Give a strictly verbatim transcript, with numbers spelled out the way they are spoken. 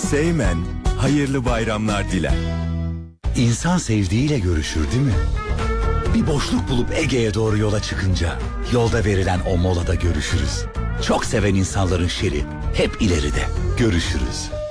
Seymen hayırlı bayramlar diler. İnsan sevdiğiyle görüşür değil mi? Bir boşluk bulup Ege'ye doğru yola çıkınca yolda verilen o molada görüşürüz. Çok seven insanların şeri hep ileride. Görüşürüz.